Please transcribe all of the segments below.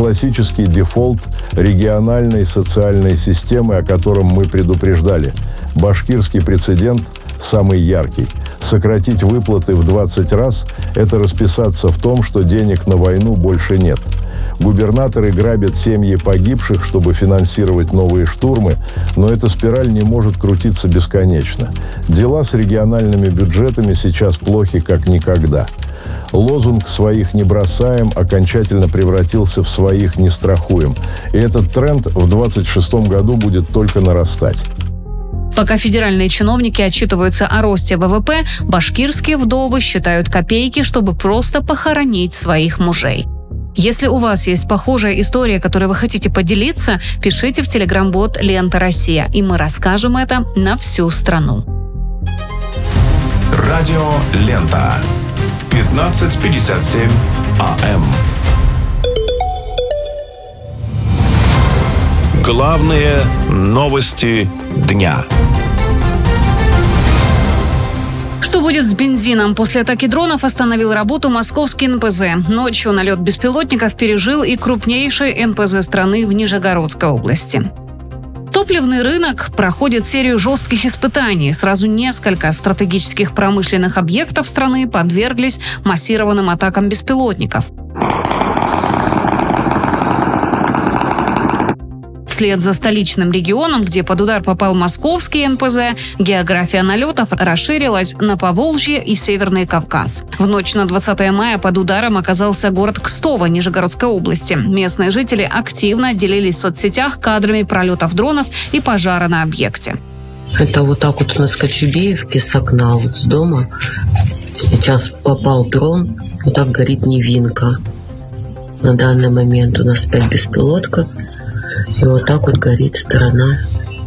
классический дефолт региональной социальной системы, о котором мы предупреждали. Башкирский прецедент самый яркий. Сократить выплаты в 20 раз – это расписаться в том, что денег на войну больше нет. Губернаторы грабят семьи погибших, чтобы финансировать новые штурмы, но эта спираль не может крутиться бесконечно. Дела с региональными бюджетами сейчас плохи как никогда. Лозунг «своих не бросаем» окончательно превратился в «своих не страхуем». И этот тренд в 2026 году будет только нарастать. Пока федеральные чиновники отчитываются о росте ВВП, башкирские вдовы считают копейки, чтобы просто похоронить своих мужей. Если у вас есть похожая история, которой вы хотите поделиться, пишите в телеграм-бот «Лента Россия», и мы расскажем это на всю страну. Радио «Лента». 15:57 АМ. Главные новости дня. Что будет с бензином? После атаки дронов остановил работу московский НПЗ. Ночью налет беспилотников пережил и крупнейший НПЗ страны в Нижегородской области. Топливный рынок проходит серию жестких испытаний. Сразу несколько стратегических промышленных объектов страны подверглись массированным атакам беспилотников. Вслед за столичным регионом, где под удар попал московский НПЗ, география налетов расширилась на Поволжье и Северный Кавказ. В ночь на 20 мая под ударом оказался город Кстово Нижегородской области. Местные жители активно делились в соцсетях кадрами пролетов дронов и пожара на объекте. Это вот так вот у нас в Кочубеевке с окна, вот с дома. Сейчас попал дрон, вот так горит Невинка. На данный момент у нас 5 беспилотка. И вот так вот горит сторона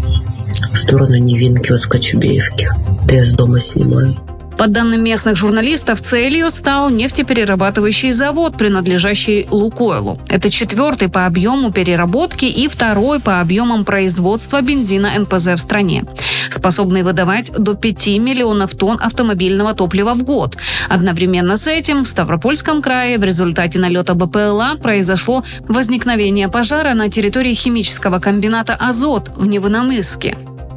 в сторону Невинки, вот с Кочубеевки. Это я с дома снимаю. По данным местных журналистов, целью стал нефтеперерабатывающий завод, принадлежащий «Лукойлу». Это 4-й по объему переработки и 2-й по объемам производства бензина НПЗ в стране, способный выдавать до 5 миллионов тонн автомобильного топлива в год. Одновременно с этим в Ставропольском крае в результате налета БПЛА произошло возникновение пожара на территории химического комбината «Азот» в Невыномысске.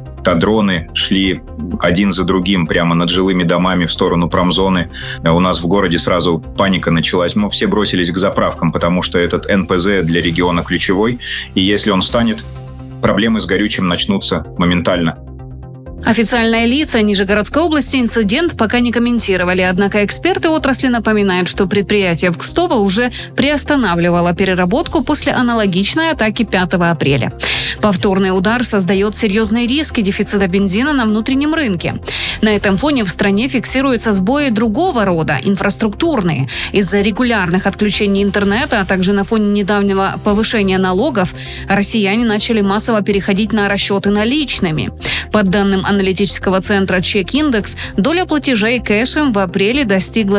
Дроны шли один за другим прямо над жилыми домами в сторону промзоны. У нас в городе сразу паника началась. Мы все бросились к заправкам, потому что этот НПЗ для региона ключевой. И если он встанет, проблемы с горючим начнутся моментально. Официальные лица Нижегородской области инцидент пока не комментировали, однако эксперты отрасли напоминают, что предприятие в Кстово уже приостанавливало переработку после аналогичной атаки 5 апреля. Повторный удар создает серьезные риски дефицита бензина на внутреннем рынке. На этом фоне в стране фиксируются сбои другого рода, инфраструктурные. Из-за регулярных отключений интернета, а также на фоне недавнего повышения налогов, россияне начали массово переходить на расчеты наличными. По данным аналитического центра «Чек-индекс», доля платежей кэшем в апреле достигла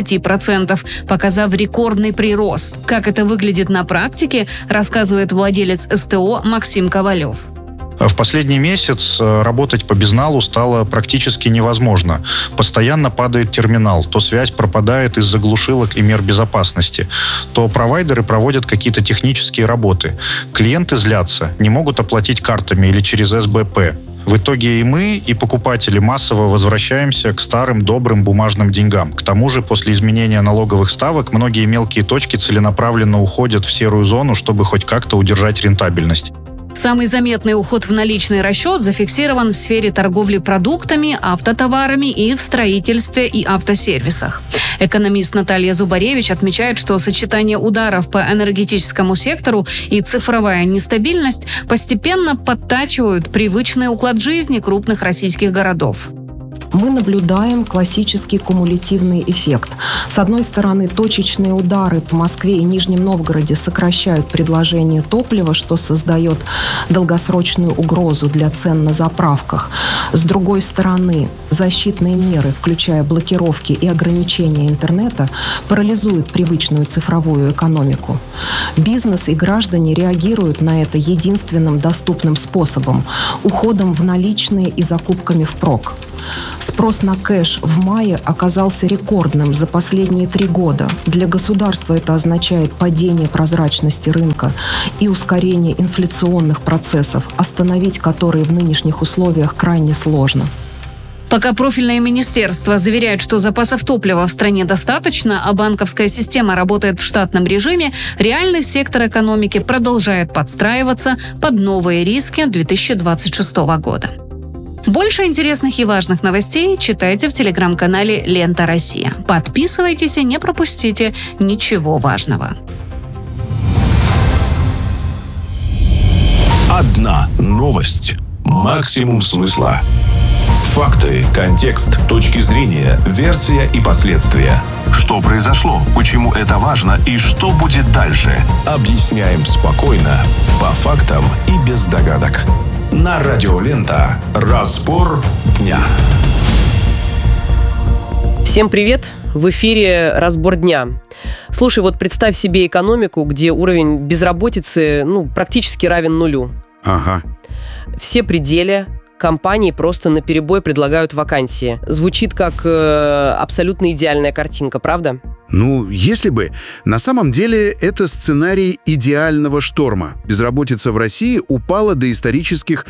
30%, показав рекордный прирост. Как это выглядит на практике, рассказывает владелец СТО Максим Ковалев. В последний месяц работать по безналу стало практически невозможно. Постоянно падает терминал, то связь пропадает из-за глушилок и мер безопасности, то провайдеры проводят какие-то технические работы. Клиенты злятся, не могут оплатить картами или через СБП. В итоге и мы, и покупатели массово возвращаемся к старым добрым бумажным деньгам. К тому же, после изменения налоговых ставок, многие мелкие точки целенаправленно уходят в серую зону, чтобы хоть как-то удержать рентабельность. Самый заметный уход в наличный расчет зафиксирован в сфере торговли продуктами, автотоварами и в строительстве и автосервисах. Экономист Наталья Зубаревич отмечает, что сочетание ударов по энергетическому сектору и цифровая нестабильность постепенно подтачивают привычный уклад жизни крупных российских городов. Мы наблюдаем классический кумулятивный эффект. С одной стороны, точечные удары по Москве и Нижнем Новгороде сокращают предложение топлива, что создает долгосрочную угрозу для цен на заправках. С другой стороны, защитные меры, включая блокировки и ограничения интернета, парализуют привычную цифровую экономику. Бизнес и граждане реагируют на это единственным доступным способом – уходом в наличные и закупками впрок. С Спрос на кэш в мае оказался рекордным за последние 3 года. Для государства это означает падение прозрачности рынка и ускорение инфляционных процессов, остановить которые в нынешних условиях крайне сложно. Пока профильное министерство заверяет, что запасов топлива в стране достаточно, а банковская система работает в штатном режиме, реальный сектор экономики продолжает подстраиваться под новые риски 2026 года. Больше интересных и важных новостей читайте в телеграм-канале «Лента Россия». Подписывайтесь и не пропустите ничего важного. Одна новость. Максимум смысла. Факты, контекст, точки зрения, версия и последствия. Что произошло, почему это важно и что будет дальше. Объясняем спокойно, по фактам и без догадок. На радио «Лента». Разбор дня. Всем привет! В эфире «Разбор дня». Слушай, вот представь себе экономику, где уровень безработицы практически равен нулю. Ага. Все пределы. Компании просто наперебой предлагают вакансии. Звучит как абсолютно идеальная картинка, правда? Если бы. На самом деле, это сценарий идеального шторма. Безработица в России упала до исторических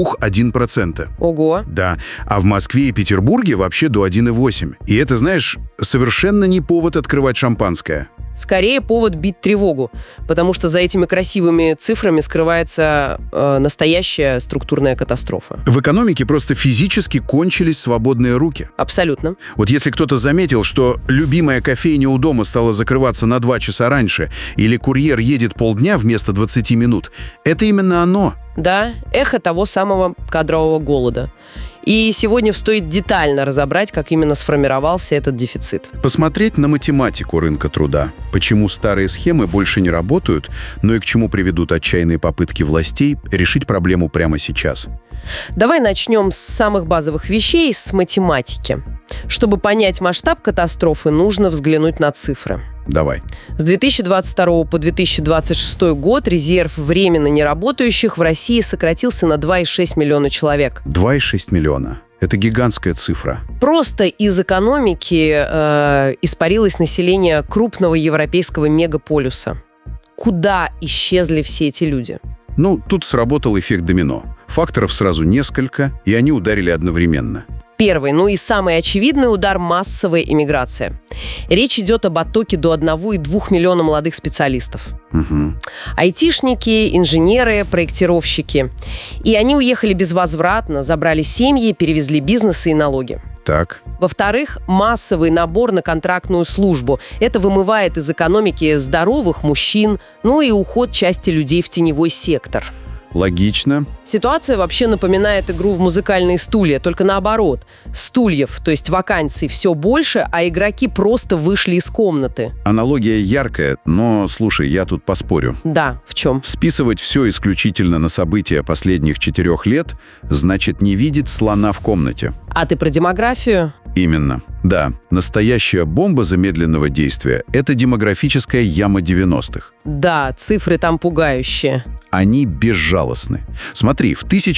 2,1%. Ого! Да. А в Москве и Петербурге вообще до 1,8%. И это, знаешь, совершенно не повод открывать шампанское. Скорее повод бить тревогу, потому что за этими красивыми цифрами скрывается настоящая структурная катастрофа. В экономике просто физически кончились свободные руки. Абсолютно. Вот если кто-то заметил, что любимая кофейня у дома стала закрываться на 2 часа раньше, или курьер едет полдня вместо 20 минут, это именно оно. Да, эхо того самого кадрового голода. И сегодня стоит детально разобрать, как именно сформировался этот дефицит. Посмотреть на математику рынка труда. Почему старые схемы больше не работают, но и к чему приведут отчаянные попытки властей решить проблему прямо сейчас. Давай начнем с самых базовых вещей, с математики. Чтобы понять масштаб катастрофы, нужно взглянуть на цифры. Давай. С 2022 по 2026 год резерв временно неработающих в России сократился на 2,6 миллиона человек. 2,6 миллиона. Это гигантская цифра. Просто из экономики испарилось население крупного европейского мегаполюса. Куда исчезли все эти люди? Тут сработал эффект домино. Факторов сразу несколько, и они ударили одновременно. Первый, и самый очевидный удар – массовая иммиграция. Речь идет об оттоке до 1,2 миллиона молодых специалистов. Угу. Айтишники, инженеры, проектировщики. И они уехали безвозвратно, забрали семьи, перевезли бизнесы и налоги. Так. Во-вторых, массовый набор на контрактную службу. Это вымывает из экономики здоровых мужчин, и уход части людей в теневой сектор. Логично. Ситуация вообще напоминает игру в музыкальные стулья, только наоборот. Стульев, то есть вакансий, все больше, а игроки просто вышли из комнаты. Аналогия яркая, но, слушай, я тут поспорю. Да, в чем? Списывать все исключительно на события последних 4 лет значит не видеть слона в комнате. А ты про демографию? Именно. Да, настоящая бомба замедленного действия – это демографическая яма 90-х. Да, цифры там пугающие. Они безжалостны. Смотри, в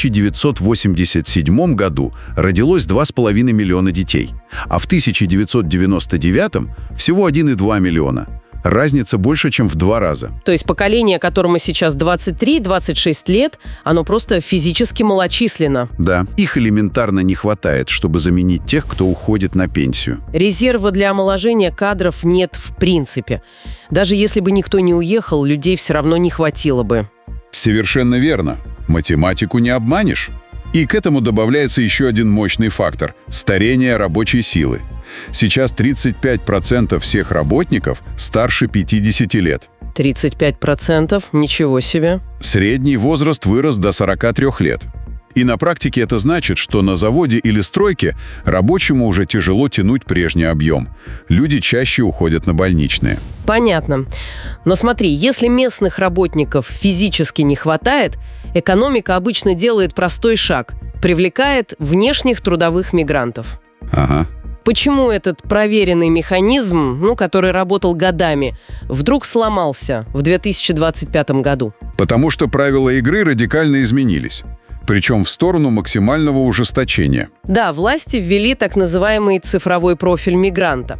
1987 году родилось 2,5 миллиона детей, а в 1999 всего 1,2 миллиона. Разница больше, чем в 2 раза. То есть поколение, которому сейчас 23-26 лет, оно просто физически малочисленно. Да, их элементарно не хватает, чтобы заменить тех, кто уходит на пенсию. Резерва для омоложения кадров нет в принципе. Даже если бы никто не уехал, людей все равно не хватило бы. Совершенно верно. Математику не обманешь. И к этому добавляется еще один мощный фактор – старение рабочей силы. Сейчас 35% всех работников старше 50 лет. 35%? Ничего себе. Средний возраст вырос до 43 лет. И на практике это значит, что на заводе или стройке рабочему уже тяжело тянуть прежний объем. Люди чаще уходят на больничные. Понятно. Но смотри, если местных работников физически не хватает, экономика обычно делает простой шаг – привлекает внешних трудовых мигрантов. Ага. Почему этот проверенный механизм, который работал годами, вдруг сломался в 2025 году? Потому что правила игры радикально изменились. Причем в сторону максимального ужесточения. Да, власти ввели так называемый цифровой профиль мигранта.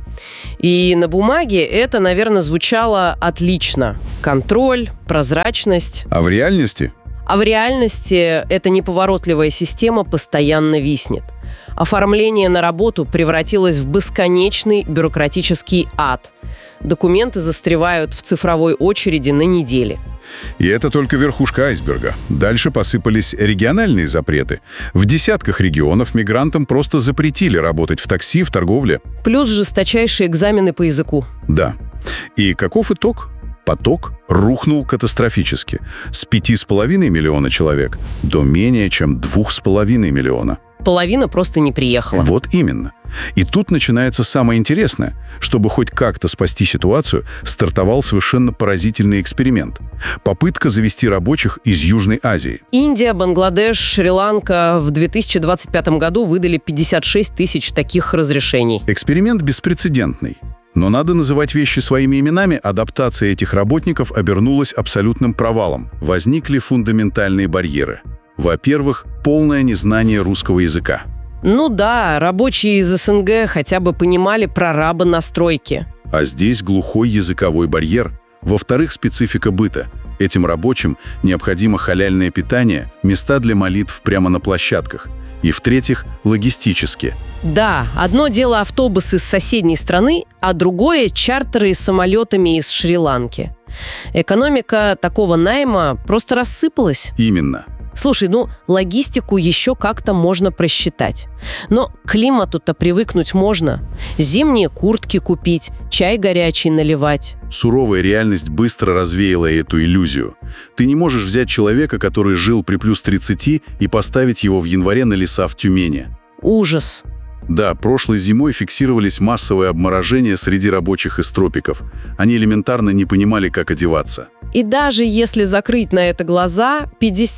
И на бумаге это, наверное, звучало отлично. Контроль, прозрачность. А в реальности? А в реальности эта неповоротливая система постоянно виснет. Оформление на работу превратилось в бесконечный бюрократический ад. Документы застревают в цифровой очереди на недели. И это только верхушка айсберга. Дальше посыпались региональные запреты. В десятках регионов мигрантам просто запретили работать в такси, в торговле. Плюс жесточайшие экзамены по языку. Да. И каков итог? Поток рухнул катастрофически. С 5,5 миллиона человек до менее чем 2,5 миллиона. Половина просто не приехала. Вот именно. И тут начинается самое интересное. Чтобы хоть как-то спасти ситуацию, стартовал совершенно поразительный эксперимент. Попытка завести рабочих из Южной Азии. Индия, Бангладеш, Шри-Ланка в 2025 году выдали 56 тысяч таких разрешений. Эксперимент беспрецедентный. Но надо называть вещи своими именами. Адаптация этих работников обернулась абсолютным провалом. Возникли фундаментальные барьеры. Во-первых, полное незнание русского языка. Ну да, рабочие из СНГ хотя бы понимали прораба на стройке. А здесь глухой языковой барьер. Во-вторых, специфика быта. Этим рабочим необходимо халяльное питание, места для молитв прямо на площадках. И в-третьих, логистически. Да, одно дело автобусы из соседней страны, а другое – чартеры самолетами из Шри-Ланки. Экономика такого найма просто рассыпалась. Именно. Слушай, логистику еще как-то можно просчитать. Но к климату-то привыкнуть можно. Зимние куртки купить, чай горячий наливать. Суровая реальность быстро развеяла эту иллюзию. Ты не можешь взять человека, который жил при плюс 30, и поставить его в январе на леса в Тюмени. Ужас. Да, прошлой зимой фиксировались массовые обморожения среди рабочих из тропиков. Они элементарно не понимали, как одеваться. И даже если закрыть на это глаза,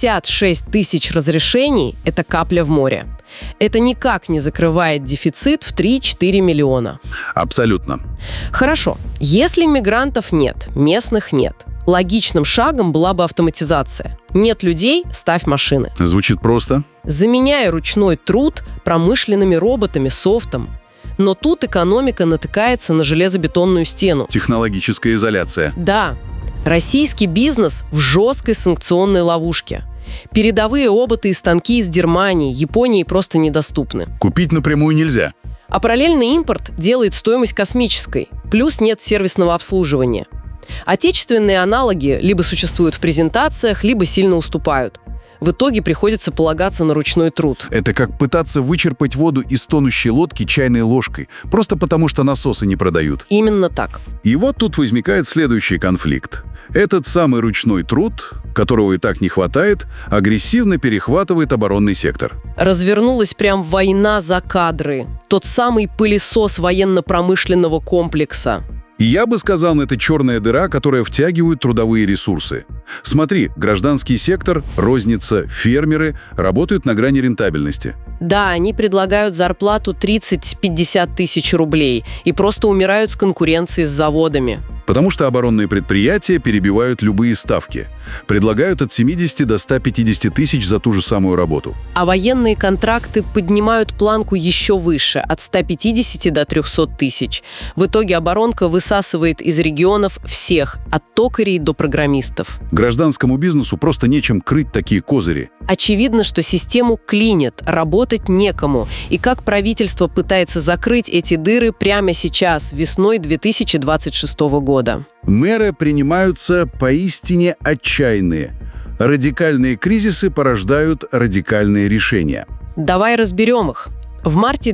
56 тысяч разрешений – это капля в море. Это никак не закрывает дефицит в 3-4 миллиона. Абсолютно. Хорошо. Если мигрантов нет, местных нет, логичным шагом была бы автоматизация. Нет людей – ставь машины. Звучит просто. Заменяй ручной труд промышленными роботами, софтом. Но тут экономика натыкается на железобетонную стену. Технологическая изоляция. Да. Российский бизнес в жесткой санкционной ловушке. Передовые роботы и станки из Германии, Японии просто недоступны. Купить напрямую нельзя. А параллельный импорт делает стоимость космической. Плюс нет сервисного обслуживания. Отечественные аналоги либо существуют в презентациях, либо сильно уступают. В итоге приходится полагаться на ручной труд. Это как пытаться вычерпать воду из тонущей лодки чайной ложкой, просто потому что насосы не продают. Именно так. И вот тут возникает следующий конфликт. Этот самый ручной труд, которого и так не хватает, агрессивно перехватывает оборонный сектор. Развернулась прям война за кадры. Тот самый пылесос военно-промышленного комплекса. И я бы сказал, это черная дыра, которая втягивает трудовые ресурсы. Смотри, гражданский сектор, розница, фермеры работают на грани рентабельности. Да, они предлагают зарплату 30-50 тысяч рублей и просто умирают с конкуренцией с заводами. Потому что оборонные предприятия перебивают любые ставки. Предлагают от 70 до 150 тысяч за ту же самую работу. А военные контракты поднимают планку еще выше, от 150 до 300 тысяч. В итоге оборонка высасывает из регионов всех, от токарей до программистов. Гражданскому бизнесу просто нечем крыть такие козыри. Очевидно, что систему клинит, работать некому. И как правительство пытается закрыть эти дыры прямо сейчас, весной 2026 года. Меры принимаются поистине отчаянные. Радикальные кризисы порождают радикальные решения. Давай разберем их. В марте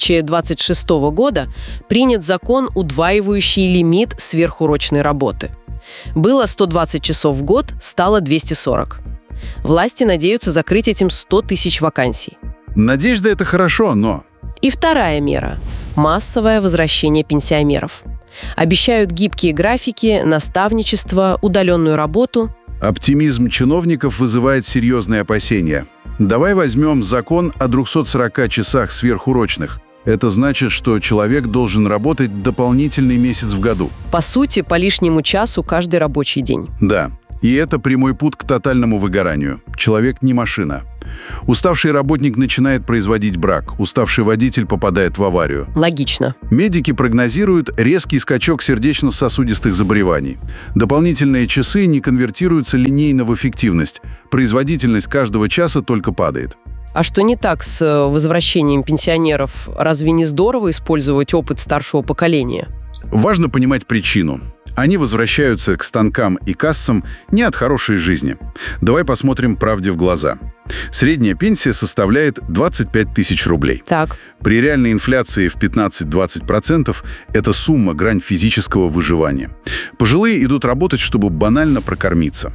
2026 года принят закон, удваивающий лимит сверхурочной работы. Было 120 часов в год, стало 240. Власти надеются закрыть этим 100 тысяч вакансий. Надежда – это хорошо, но... И вторая мера – массовое возвращение пенсионеров. Обещают гибкие графики, наставничество, удаленную работу. Оптимизм чиновников вызывает серьезные опасения. Давай возьмем закон о 240 часах сверхурочных. Это значит, что человек должен работать дополнительный месяц в году. По сути, по лишнему часу каждый рабочий день. Да. И это прямой путь к тотальному выгоранию. Человек не машина. Уставший работник начинает производить брак, уставший водитель попадает в аварию. Логично. Медики прогнозируют резкий скачок сердечно-сосудистых заболеваний. Дополнительные часы не конвертируются линейно в эффективность. Производительность каждого часа только падает. А что не так с возвращением пенсионеров? Разве не здорово использовать опыт старшего поколения? Важно понимать причину. Они возвращаются к станкам и кассам не от хорошей жизни. Давай посмотрим правде в глаза. Средняя пенсия составляет 25 тысяч рублей. Так. При реальной инфляции в 15-20% эта сумма – грань физического выживания. Пожилые идут работать, чтобы банально прокормиться.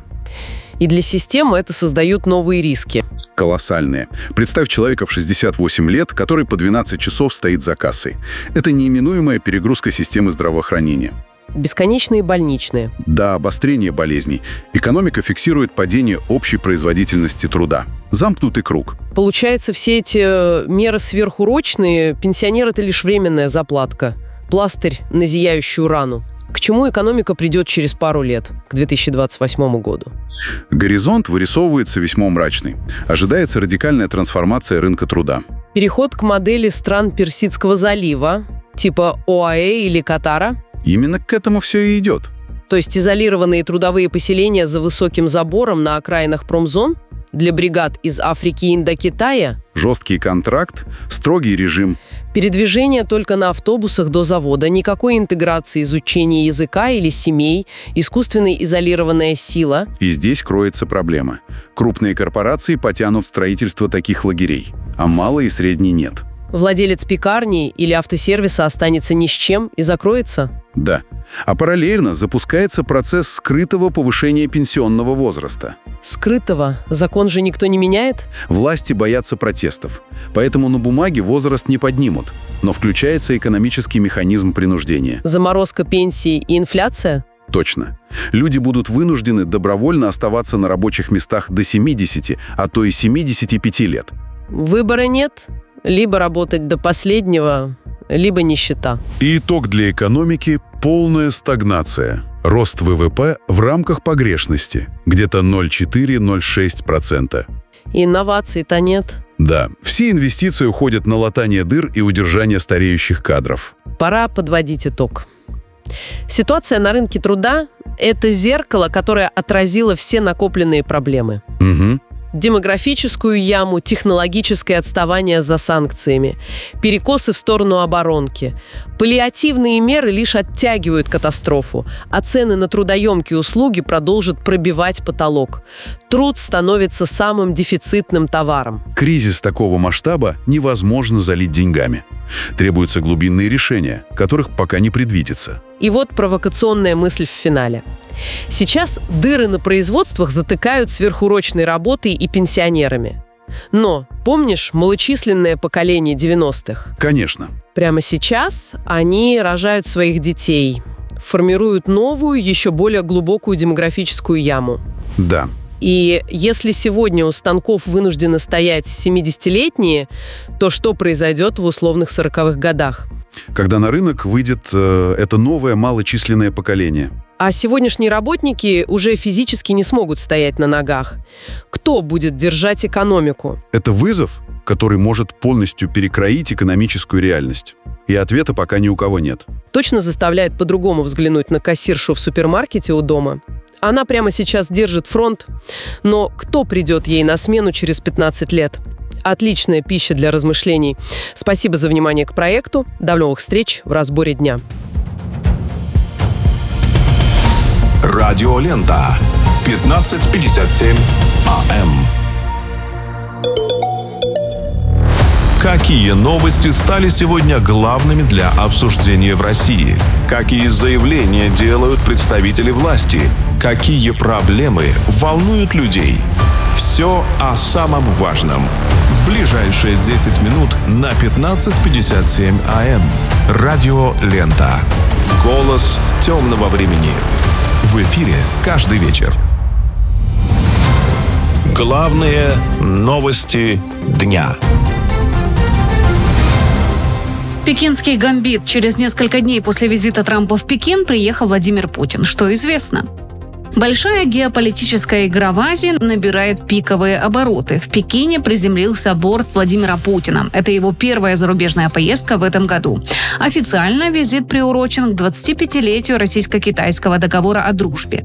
И для системы это создает новые риски. Колоссальные. Представь человека в 68 лет, который по 12 часов стоит за кассой. Это неименуемая перегрузка системы здравоохранения. Бесконечные больничные. До обострения болезней экономика фиксирует падение общей производительности труда. Замкнутый круг. Получается, все эти меры сверхурочные, пенсионер – это лишь временная заплатка. Пластырь на зияющую рану. К чему экономика придет через пару лет, к 2028 году? Горизонт вырисовывается весьма мрачный. Ожидается радикальная трансформация рынка труда. Переход к модели стран Персидского залива, типа ОАЭ или Катара. Именно к этому все и идет. То есть изолированные трудовые поселения за высоким забором на окраинах промзон для бригад из Африки и Индокитая. Жесткий контракт, строгий режим. Передвижение только на автобусах до завода, никакой интеграции изучения языка или семей, искусственно изолированная сила. И здесь кроется проблема. Крупные корпорации потянут строительство таких лагерей, а малые и средние нет. Владелец пекарни или автосервиса останется ни с чем и закроется? Да. А параллельно запускается процесс скрытого повышения пенсионного возраста. Скрытого? Закон же никто не меняет? Власти боятся протестов. Поэтому на бумаге возраст не поднимут. Но включается экономический механизм принуждения. Заморозка пенсий и инфляция? Точно. Люди будут вынуждены добровольно оставаться на рабочих местах до 70, а то и 75 лет. Выбора нет. Либо работать до последнего, либо нищета. И итог для экономики – полная стагнация. Рост ВВП в рамках погрешности – где-то 0,4-0,6%. Инноваций-то нет. Да, все инвестиции уходят на латание дыр и удержание стареющих кадров. Пора подводить итог. Ситуация на рынке труда – это зеркало, которое отразило все накопленные проблемы. Угу. Демографическую яму, технологическое отставание за санкциями, перекосы в сторону оборонки. Паллиативные меры лишь оттягивают катастрофу, а цены на трудоемкие услуги продолжат пробивать потолок. Труд становится самым дефицитным товаром. Кризис такого масштаба невозможно залить деньгами. Требуются глубинные решения, которых пока не предвидится. И вот провокационная мысль в финале. Сейчас дыры на производствах затыкают сверхурочной работой и пенсионерами. Но, помнишь, малочисленное поколение 90-х? Конечно. Прямо сейчас они рожают своих детей, формируют новую, еще более глубокую демографическую яму. Да. И если сегодня у станков вынуждены стоять 70-летние, то что произойдет в условных 40-х годах? Когда на рынок выйдет это новое малочисленное поколение. А сегодняшние работники уже физически не смогут стоять на ногах. Кто будет держать экономику? Это вызов, который может полностью перекроить экономическую реальность. И ответа пока ни у кого нет. Точно заставляет по-другому взглянуть на кассиршу в супермаркете у дома. Она прямо сейчас держит фронт, но кто придет ей на смену через 15 лет? Отличная пища для размышлений. Спасибо за внимание к проекту. До новых встреч в разборе дня. Радиолента. 15:57 АМ. Какие новости стали сегодня главными для обсуждения в России? Какие заявления делают представители власти? Какие проблемы волнуют людей? Все о самом важном. В ближайшие 10 минут на 15:57 АМ. Радиолента. Голос темного времени. В эфире каждый вечер. Главные новости дня. Пекинский гамбит. Через несколько дней после визита Трампа в Пекин приехал Владимир Путин. Что известно? Большая геополитическая игра в Азии набирает пиковые обороты. В Пекине приземлился борт Владимира Путина. Это его первая зарубежная поездка в этом году. Официально визит приурочен к 25-летию российско-китайского договора о дружбе.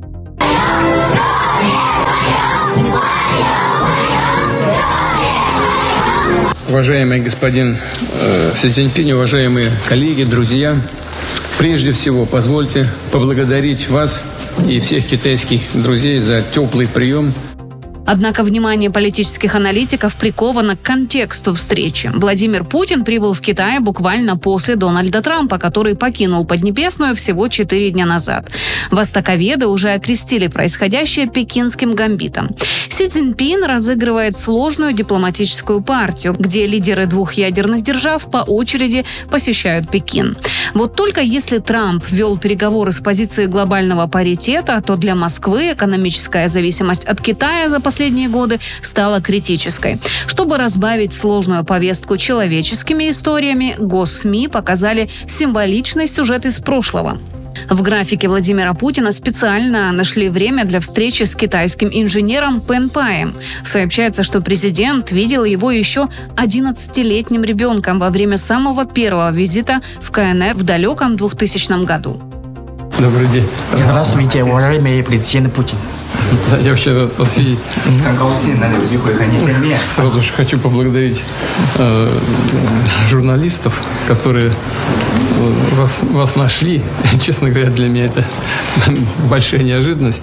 Уважаемый господин Си Цзиньпинь, уважаемые коллеги, друзья, прежде всего позвольте поблагодарить вас и всех китайских друзей за теплый прием. Однако внимание политических аналитиков приковано к контексту встречи. Владимир Путин прибыл в Китай буквально после Дональда Трампа, который покинул Поднебесную всего 4 дня назад. Востоковеды уже окрестили происходящее пекинским гамбитом. Си Цзиньпин разыгрывает сложную дипломатическую партию, где лидеры двух ядерных держав по очереди посещают Пекин. Вот только если Трамп вел переговоры с позиции глобального паритета, то для Москвы экономическая зависимость от Китая за последние годы стала критической. Чтобы разбавить сложную повестку человеческими историями, госсми показали символичный сюжет из прошлого. В графике Владимира Путина специально нашли время для встречи с китайским инженером Пэн Паем. Сообщается, что президент видел его еще 11-летним ребенком во время самого первого визита в КНР в далеком 2000 году. Добрый день. Здравствуйте, уважаемый президент Путин. Я вообще рад вас видеть. Сразу же хочу поблагодарить журналистов, которые вас нашли. Честно говоря, для меня это большая неожиданность.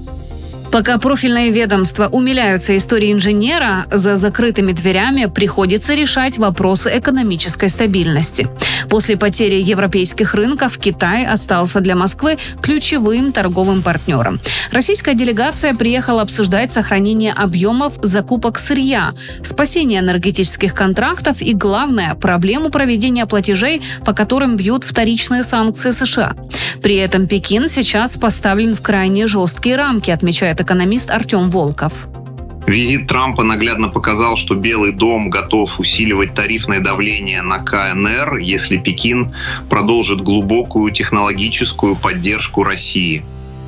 Пока профильные ведомства умиляются историей инженера, за закрытыми дверями приходится решать вопросы экономической стабильности. После потери европейских рынков Китай остался для Москвы ключевым торговым партнером. Российская делегация приехала обсуждать сохранение объемов закупок сырья, спасение энергетических контрактов и, главное, проблему проведения платежей, по которым бьют вторичные санкции США. При этом Пекин сейчас поставлен в крайне жесткие рамки, отмечает экономист Артем Волков. Визит Трампа наглядно показал, что Белый дом готов усиливать тарифное давление на КНР, если Пекин продолжит глубокую технологическую поддержку России.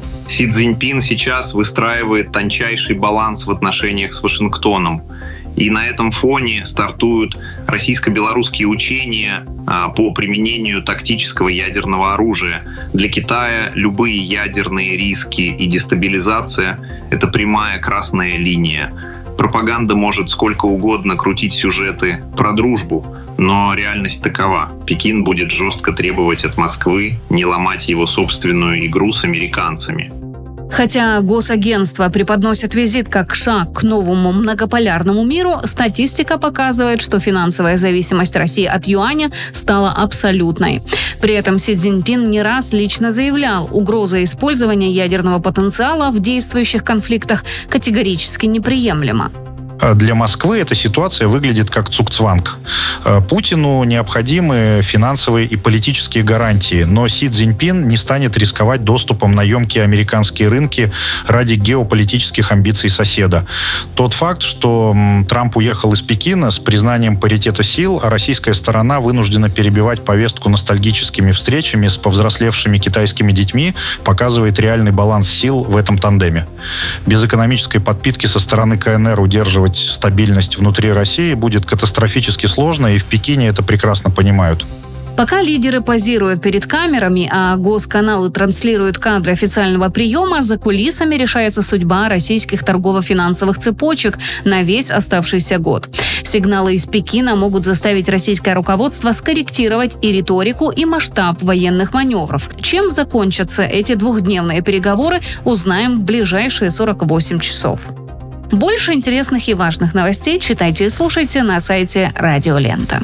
Си Цзиньпин сейчас выстраивает тончайший баланс в отношениях с Вашингтоном. И на этом фоне стартуют российско-белорусские учения по применению тактического ядерного оружия. Для Китая любые ядерные риски и дестабилизация – это прямая красная линия. Пропаганда может сколько угодно крутить сюжеты про дружбу, но реальность такова. Пекин будет жестко требовать от Москвы не ломать его собственную игру с американцами. Хотя госагентства преподносят визит как шаг к новому многополярному миру, статистика показывает, что финансовая зависимость России от юаня стала абсолютной. При этом Си Цзиньпин не раз лично заявлял, угроза использования ядерного потенциала в действующих конфликтах категорически неприемлема. Для Москвы эта ситуация выглядит как цугцванг. Путину необходимы финансовые и политические гарантии, но Си Цзиньпин не станет рисковать доступом на емкие американские рынки ради геополитических амбиций соседа. Тот факт, что Трамп уехал из Пекина с признанием паритета сил, а российская сторона вынуждена перебивать повестку ностальгическими встречами с повзрослевшими китайскими детьми, показывает реальный баланс сил в этом тандеме. Без экономической подпитки со стороны КНР удерживать стабильность внутри России будет катастрофически сложно, и в Пекине это прекрасно понимают. Пока лидеры позируют перед камерами, а госканалы транслируют кадры официального приема, за кулисами решается судьба российских торгово-финансовых цепочек на весь оставшийся год. Сигналы из Пекина могут заставить российское руководство скорректировать и риторику, и масштаб военных маневров. Чем закончатся эти двухдневные переговоры, узнаем в ближайшие 48 часов. Больше интересных и важных новостей читайте и слушайте на сайте Радио Лента.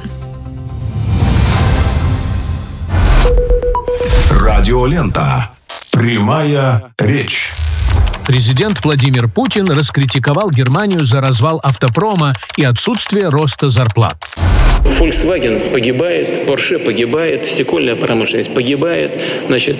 Радио Лента. Прямая речь. Президент Владимир Путин раскритиковал Германию за развал автопрома и отсутствие роста зарплат. Volkswagen погибает, Porsche погибает, стекольная промышленность погибает, значит,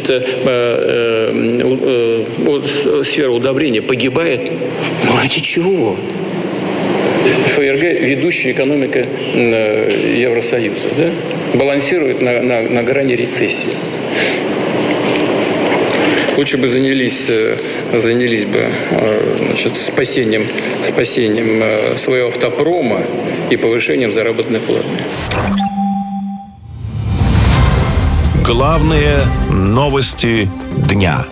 сфера удобрения погибает. Ну ради чего? ФРГ – ведущая экономика Евросоюза, да? Балансирует на грани рецессии. Лучше бы занялись бы спасением своего автопрома и повышением заработной платы. Главные новости дня.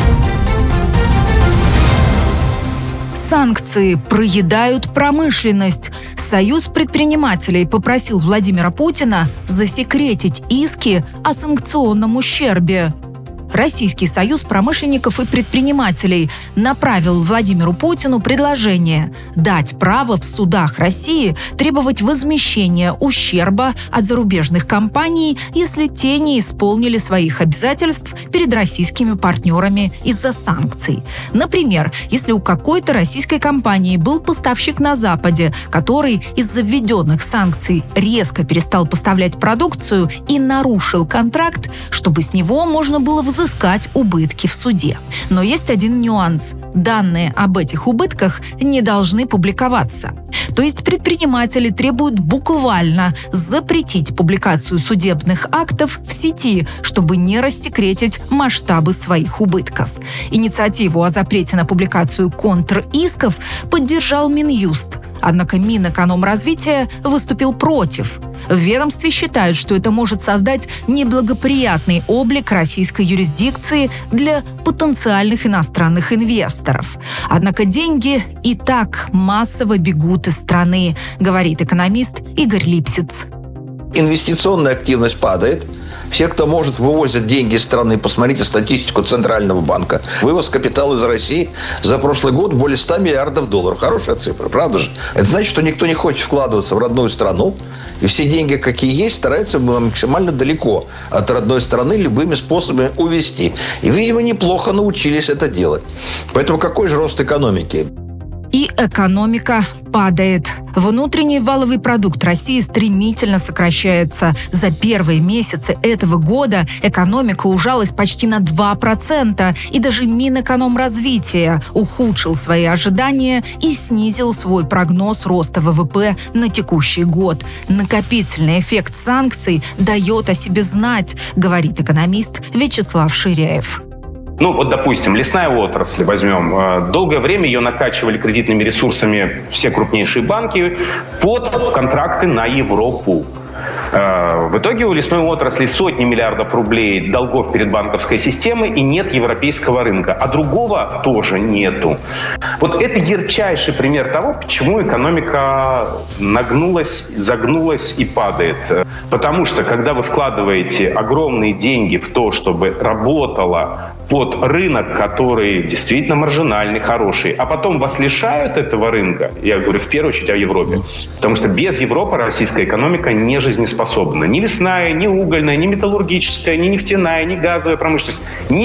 Санкции проедают промышленность. Союз предпринимателей попросил Владимира Путина засекретить иски о санкционном ущербе. Российский союз промышленников и предпринимателей направил Владимиру Путину предложение дать право в судах России требовать возмещения ущерба от зарубежных компаний, если те не исполнили своих обязательств перед российскими партнерами из-за санкций. Например, если у какой-то российской компании был поставщик на Западе, который из-за введенных санкций резко перестал поставлять продукцию и нарушил контракт, чтобы с него можно было взыскать убытки в суде. Но есть один нюанс. Данные об этих убытках не должны публиковаться. То есть предприниматели требуют буквально запретить публикацию судебных актов в сети, чтобы не рассекретить масштабы своих убытков. Инициативу о запрете на публикацию контр-исков поддержал Минюст. Однако Минэкономразвития выступил против. В ведомстве считают, что это может создать неблагоприятный облик российской юрисдикции для потенциальных иностранных инвесторов. Однако деньги и так массово бегут из страны, говорит экономист Игорь Липсиц. Инвестиционная активность падает. Все, кто может, вывозят деньги из страны. Посмотрите статистику Центрального банка. Вывоз капитала из России за прошлый год более 100 миллиардов долларов. Хорошая цифра, правда же? Это значит, что никто не хочет вкладываться в родную страну. И все деньги, какие есть, стараются максимально далеко от родной страны любыми способами увезти. И, видимо, неплохо научились это делать. Поэтому какой же рост экономики? И экономика падает. Внутренний валовый продукт России стремительно сокращается. За первые месяцы этого года экономика ужалась почти на 2%. И даже Минэкономразвития ухудшил свои ожидания и снизил свой прогноз роста ВВП на текущий год. Накопительный эффект санкций дает о себе знать, говорит экономист Вячеслав Ширяев. Допустим, лесная отрасль возьмем. Долгое время ее накачивали кредитными ресурсами все крупнейшие банки под контракты на Европу. В итоге у лесной отрасли сотни миллиардов рублей долгов перед банковской системой и нет европейского рынка. А другого тоже нету. Это ярчайший пример того, почему экономика нагнулась, загнулась и падает. Потому что, когда вы вкладываете огромные деньги в то, чтобы работала под рынок, который действительно маржинальный, хороший, а потом вас лишают этого рынка, я говорю в первую очередь о Европе, потому что без Европы российская экономика не жизнеспособна. Ни лесная, ни угольная, ни металлургическая, ни нефтяная, ни газовая промышленность.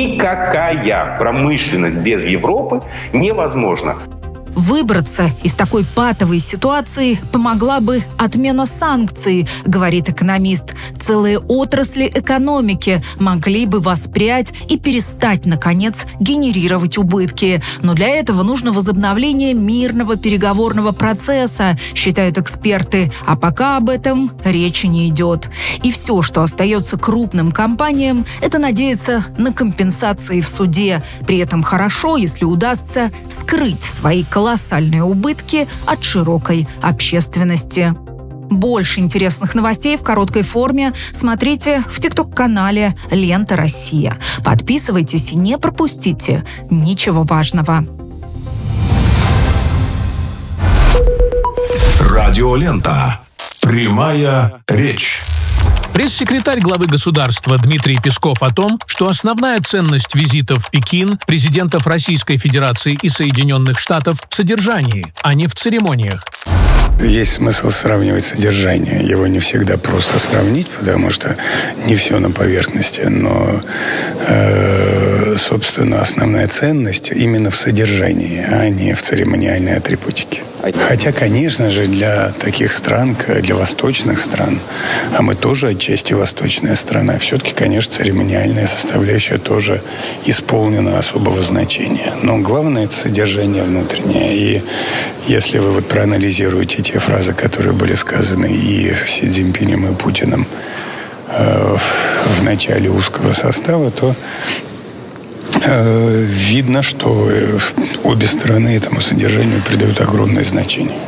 Никакая промышленность без Европы невозможна. Выбраться из такой патовой ситуации помогла бы отмена санкций, говорит экономист. Целые отрасли экономики могли бы воспрять и перестать, наконец, генерировать убытки. Но для этого нужно возобновление мирного переговорного процесса, считают эксперты. А пока об этом речи не идет. И все, что остается крупным компаниям, это надеяться на компенсации в суде. При этом хорошо, если удастся скрыть свои колоссальные убытки от широкой общественности. Больше интересных новостей в короткой форме смотрите в ТикТок-канале «Лента Россия». Подписывайтесь и не пропустите ничего важного. Радиолента. Прямая речь. Пресс-секретарь главы государства Дмитрий Песков о том, что основная ценность визитов в Пекин президентов Российской Федерации и Соединенных Штатов в содержании, а не в церемониях. Есть смысл сравнивать содержание. Его не всегда просто сравнить, потому что не все на поверхности. Но, собственно, основная ценность именно в содержании, а не в церемониальной атрибутике. Хотя, конечно же, для таких стран, для восточных стран, а мы тоже отчасти восточная страна, все-таки, конечно, церемониальная составляющая тоже исполнена особого значения. Но главное – это содержание внутреннее. И если вы проанализируете те фразы, которые были сказаны и Си Цзиньпинем, и Путиным в начале узкого состава, то видно, что обе стороны этому содержанию придают огромное значение.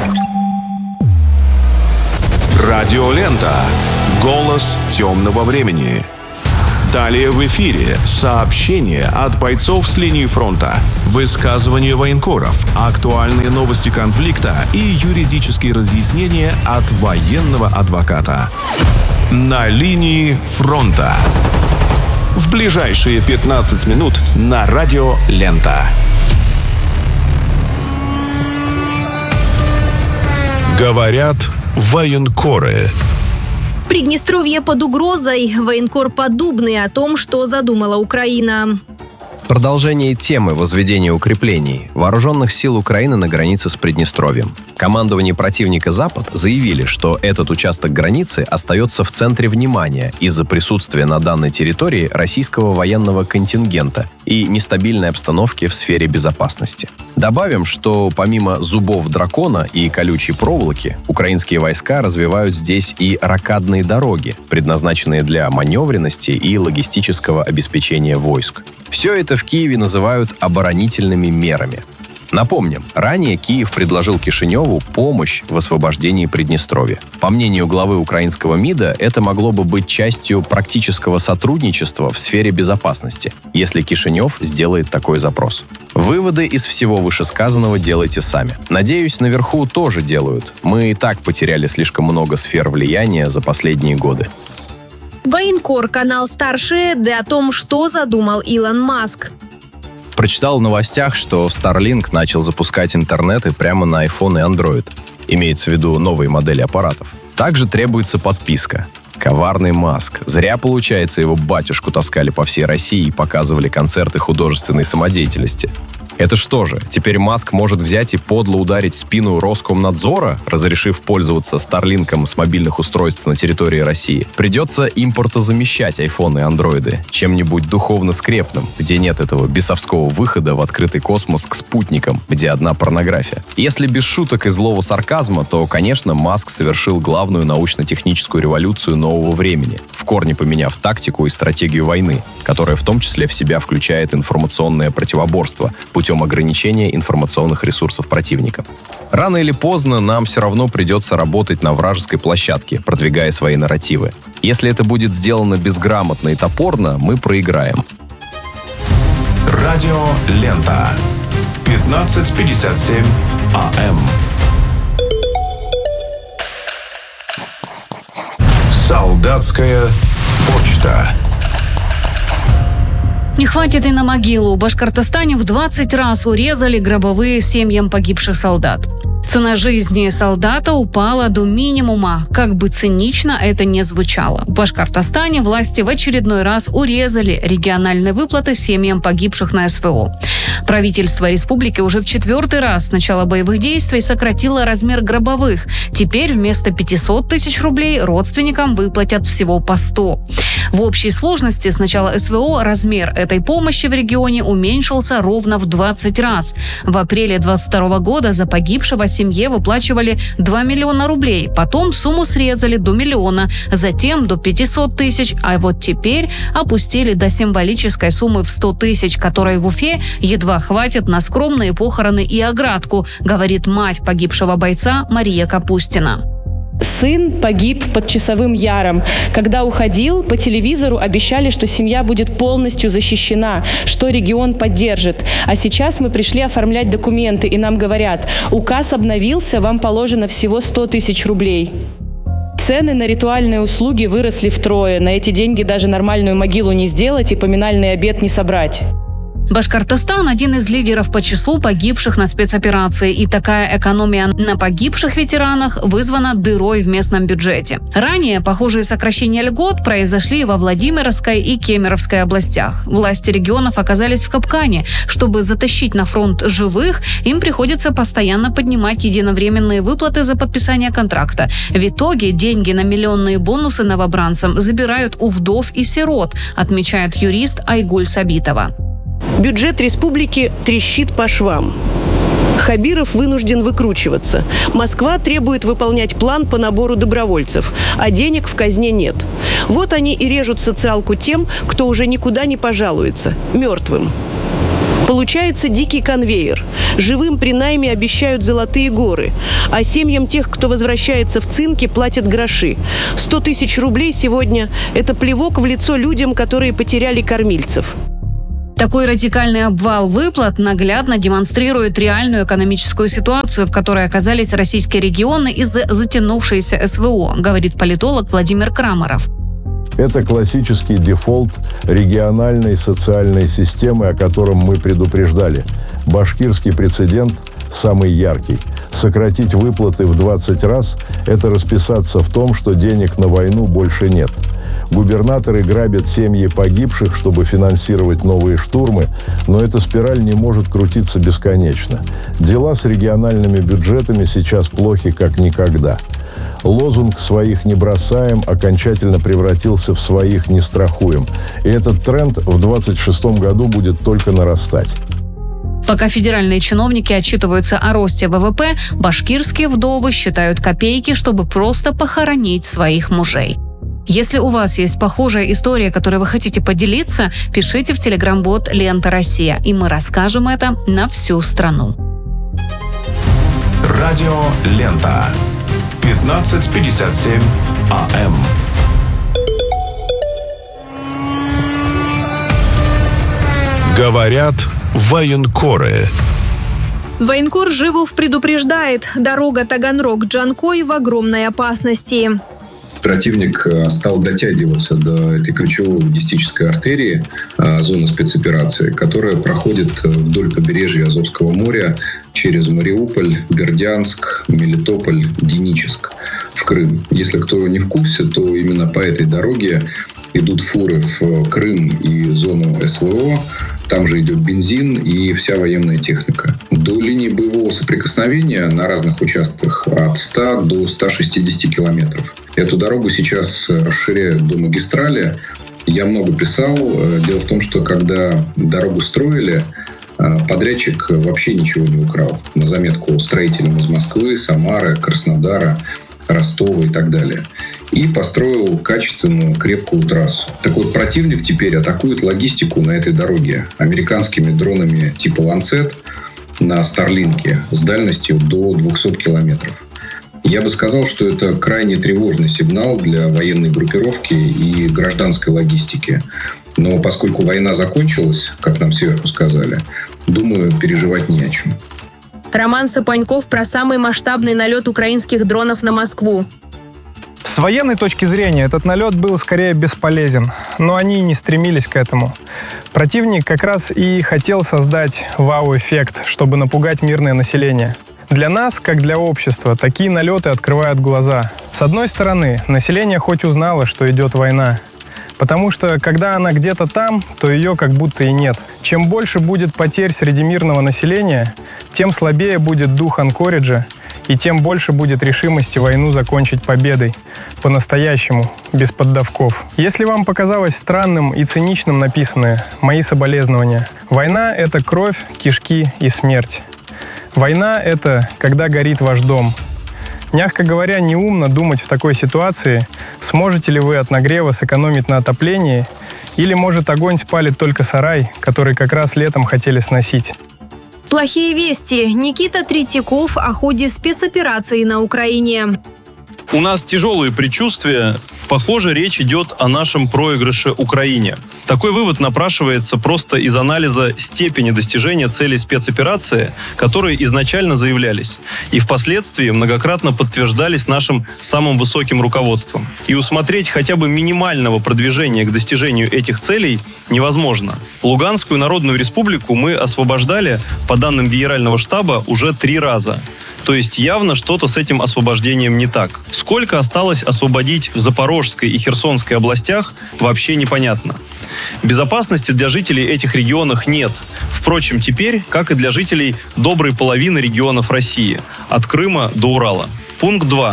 Радиолента. Голос темного времени. Далее в эфире сообщения от бойцов с линии фронта, высказывания военкоров, актуальные новости конфликта и юридические разъяснения от военного адвоката. На линии фронта. В ближайшие 15 минут на Радио Лента. Говорят военкоры. Приднестровье под угрозой. Военкор Поддубный о том, что задумала Украина. Продолжение темы возведения укреплений вооруженных сил Украины на границе с Приднестровьем. Командование противника «Запад» заявили, что этот участок границы остается в центре внимания из-за присутствия на данной территории российского военного контингента и нестабильной обстановки в сфере безопасности. Добавим, что помимо зубов дракона и колючей проволоки, украинские войска развивают здесь и рокадные дороги, предназначенные для маневренности и логистического обеспечения войск. Все это в Киеве называют оборонительными мерами. Напомним, ранее Киев предложил Кишиневу помощь в освобождении Приднестровья. По мнению главы украинского МИДа, это могло бы быть частью практического сотрудничества в сфере безопасности, если Кишинев сделает такой запрос. Выводы из всего вышесказанного делайте сами. Надеюсь, наверху тоже делают. Мы и так потеряли слишком много сфер влияния за последние годы. Военкор, канал «Старшие», да о том, что задумал Илон Маск. Прочитал в новостях, что Starlink начал запускать интернеты прямо на iPhone и Android. Имеется в виду новые модели аппаратов. Также требуется подписка. Коварный Маск. Зря, получается, его батюшку таскали по всей России и показывали концерты художественной самодеятельности. Это что же, теперь Маск может взять и подло ударить в спину Роскомнадзора, разрешив пользоваться Старлинком с мобильных устройств на территории России? Придется импортозамещать айфоны и андроиды чем-нибудь духовно скрепным, где нет этого бесовского выхода в открытый космос к спутникам, где одна порнография. Если без шуток и злого сарказма, то, конечно, Маск совершил главную научно-техническую революцию нового времени, в корне поменяв тактику и стратегию войны, которая в том числе в себя включает информационное противоборство путем ограничения информационных ресурсов противника. Рано или поздно нам все равно придется работать на вражеской площадке, продвигая свои нарративы. Если это будет сделано безграмотно и топорно, мы проиграем. Радио Лента. 15:57 АМ. Солдатская почта. Не хватит и на могилу. В Башкортостане в 20 раз урезали гробовые семьям погибших солдат. Цена жизни солдата упала до минимума, как бы цинично это ни звучало. В Башкортостане власти в очередной раз урезали региональные выплаты семьям погибших на СВО. Правительство республики уже в 4-й раз с начала боевых действий сократило размер гробовых. Теперь вместо 500 тысяч рублей родственникам выплатят всего по 100. В общей сложности с начала СВО размер этой помощи в регионе уменьшился ровно в 20 раз. В апреле 2022 года за погибшего семье выплачивали 2 миллиона рублей, потом сумму срезали до миллиона, затем до 500 тысяч, а вот теперь опустили до символической суммы в 100 тысяч, которой в Уфе едва хватит на скромные похороны и оградку, говорит мать погибшего бойца Мария Капустина. Сын погиб под Часовым Яром. Когда уходил, по телевизору обещали, что семья будет полностью защищена, что регион поддержит. А сейчас мы пришли оформлять документы, и нам говорят, указ обновился, вам положено всего 100 тысяч рублей. Цены на ритуальные услуги выросли втрое. На эти деньги даже нормальную могилу не сделать и поминальный обед не собрать. Башкортостан – один из лидеров по числу погибших на спецоперации, и такая экономия на погибших ветеранах вызвана дырой в местном бюджете. Ранее похожие сокращения льгот произошли во Владимирской и Кемеровской областях. Власти регионов оказались в капкане. Чтобы затащить на фронт живых, им приходится постоянно поднимать единовременные выплаты за подписание контракта. В итоге деньги на миллионные бонусы новобранцам забирают у вдов и сирот, отмечает юрист Айгуль Сабитова. Бюджет республики трещит по швам. Хабиров вынужден выкручиваться. Москва требует выполнять план по набору добровольцев, а денег в казне нет. Вот они и режут социалку тем, кто уже никуда не пожалуется – мертвым. Получается дикий конвейер. Живым при найме обещают золотые горы, а семьям тех, кто возвращается в цинки, платят гроши. 100 тысяч рублей сегодня – это плевок в лицо людям, которые потеряли кормильцев. Такой радикальный обвал выплат наглядно демонстрирует реальную экономическую ситуацию, в которой оказались российские регионы из-за затянувшейся СВО, говорит политолог Владимир Крамаров. Это классический дефолт региональной социальной системы, о котором мы предупреждали. Башкирский прецедент самый яркий. Сократить выплаты в 20 раз – это расписаться в том, что денег на войну больше нет. Губернаторы грабят семьи погибших, чтобы финансировать новые штурмы, но эта спираль не может крутиться бесконечно. Дела с региональными бюджетами сейчас плохи как никогда. Лозунг «своих не бросаем» окончательно превратился в «своих не страхуем». И этот тренд в 2026 году будет только нарастать. Пока федеральные чиновники отчитываются о росте ВВП, башкирские вдовы считают копейки, чтобы просто похоронить своих мужей. Если у вас есть похожая история, которой вы хотите поделиться, пишите в телеграм-бот «Лента Россия», и мы расскажем это на всю страну. Радио «Лента». 15:57 АМ. Говорят военкоры. Военкор Живов предупреждает, дорога Таганрог-Джанкой в огромной опасности. Противник стал дотягиваться до этой ключевой логистической артерии, зоны спецоперации, которая проходит вдоль побережья Азовского моря через Мариуполь, Бердянск, Мелитополь, Геническ в Крым. Если кто не в курсе, то именно по этой дороге идут фуры в Крым и зону СВО. Там же идет бензин и вся военная техника. До линии боевого соприкосновения на разных участках от 100 до 160 километров. Эту дорогу сейчас расширяют до магистрали. Я много писал. Дело в том, что когда дорогу строили, подрядчик вообще ничего не украл. На заметку строителям из Москвы, Самары, Краснодара, Ростова и так далее. И построил качественную, крепкую трассу. Так вот, противник теперь атакует логистику на этой дороге американскими дронами типа «Ланцет» на Старлинке с дальностью до 200 километров. Я бы сказал, что это крайне тревожный сигнал для военной группировки и гражданской логистики. Но поскольку война закончилась, как нам сверху сказали, думаю, переживать не о чем. Роман Сапаньков про самый масштабный налет украинских дронов на Москву. С военной точки зрения этот налет был скорее бесполезен, но они и не стремились к этому. Противник как раз и хотел создать вау-эффект, чтобы напугать мирное население. Для нас, как для общества, такие налеты открывают глаза. С одной стороны, население хоть узнало, что идет война. Потому что, когда она где-то там, то ее как будто и нет. Чем больше будет потерь среди мирного населения, тем слабее будет дух Анкориджа, и тем больше будет решимости войну закончить победой. По-настоящему, без поддавков. Если вам показалось странным и циничным написанное, мои соболезнования. Война — это кровь, кишки и смерть. Война — это когда горит ваш дом. Мягко говоря, неумно думать в такой ситуации, сможете ли вы от нагрева сэкономить на отоплении, или, может, огонь спалит только сарай, который как раз летом хотели сносить. Плохие вести. Никита Третьяков о ходе спецоперации на Украине. У нас тяжелые предчувствия. Похоже, речь идет о нашем проигрыше Украине. Такой вывод напрашивается просто из анализа степени достижения целей спецоперации, которые изначально заявлялись и впоследствии многократно подтверждались нашим самым высоким руководством. И усмотреть хотя бы минимального продвижения к достижению этих целей невозможно. Луганскую Народную Республику мы освобождали, по данным Генерального штаба, уже 3 раза. То есть явно что-то с этим освобождением не так. Сколько осталось освободить в Запорожской и Херсонской областях, вообще непонятно. Безопасности для жителей этих регионов нет. Впрочем, теперь, как и для жителей доброй половины регионов России, от Крыма до Урала. Пункт 2.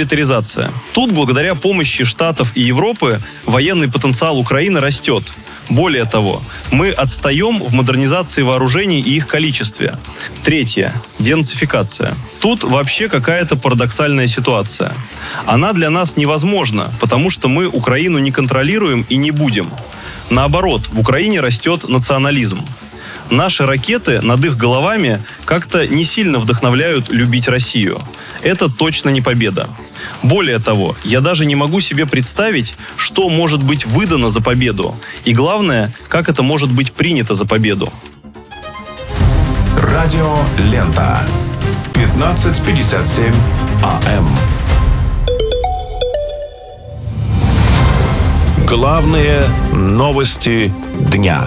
Демилитаризация. Тут, благодаря помощи Штатов и Европы, военный потенциал Украины растет. Более того, мы отстаем в модернизации вооружений и их количестве. Третье. Денацификация. Тут вообще какая-то парадоксальная ситуация. Она для нас невозможна, потому что мы Украину не контролируем и не будем. Наоборот, в Украине растет национализм. Наши ракеты над их головами как-то не сильно вдохновляют любить Россию. Это точно не победа. Более того, я даже не могу себе представить, что может быть выдано за победу. И главное, как это может быть принято за победу. Радио Лента. 15:57 АМ. Главные новости дня.